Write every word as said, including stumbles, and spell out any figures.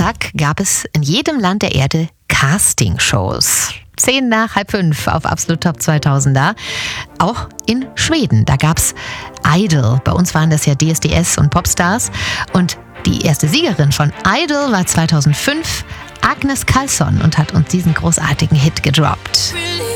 Donnerstag gab es in jedem Land der Erde Castingshows. Zehn nach halb fünf auf Absolut Top zweitausender. Auch in Schweden, da gab's Idol. Bei uns waren das ja D S D S und Popstars. Und die erste Siegerin von Idol war zweitausendfünf Agnes Karlsson und hat uns diesen großartigen Hit gedroppt.